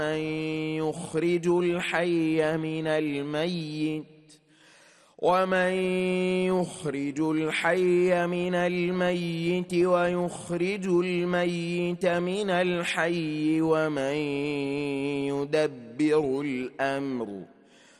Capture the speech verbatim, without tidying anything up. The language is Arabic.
يخرج الحي من الميت ومن يخرج الحي من الميت ويخرج الميت من الحي ومن يدبر الأمر